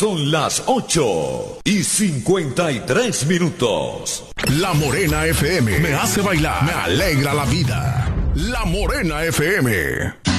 Son las 8:53. La Morena FM me hace bailar, me alegra la vida. La Morena FM.